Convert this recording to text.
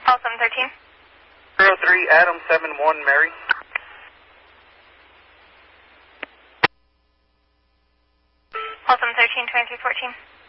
Call 713. 03 Adam 71 Mary. Call 713, 2314.